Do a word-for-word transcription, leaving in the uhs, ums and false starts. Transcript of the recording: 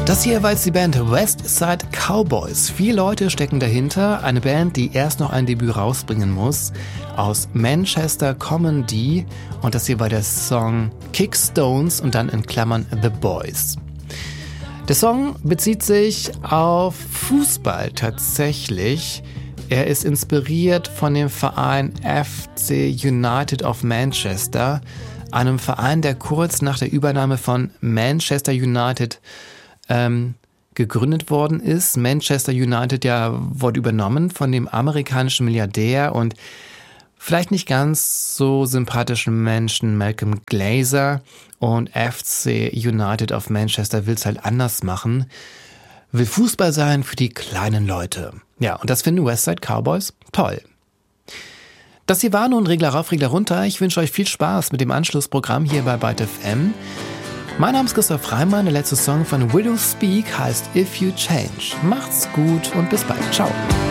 Das hier war jetzt die Band West Side Cowboys. Vier Leute stecken dahinter. Eine Band, die erst noch ein Debüt rausbringen muss. Aus Manchester kommen die. Und das hier war der Song Kickstones und dann in Klammern The Boys. Der Song bezieht sich auf Fußball tatsächlich. Er ist inspiriert von dem Verein F C United of Manchester, einem Verein, der kurz nach der Übernahme von Manchester United ähm, gegründet worden ist. Manchester United ja wurde übernommen von dem amerikanischen Milliardär und vielleicht nicht ganz so sympathischen Menschen Malcolm Glazer, und F C United of Manchester will es halt anders machen, will Fußball sein für die kleinen Leute. Ja, und das finden West Side Cowboys toll. Das hier war nun Regler rauf, Regler runter. Ich wünsche euch viel Spaß mit dem Anschlussprogramm hier bei Byte F M. Mein Name ist Christoph Reimann, der letzte Song von Widow Speak heißt If You Change. Macht's gut und bis bald. Ciao.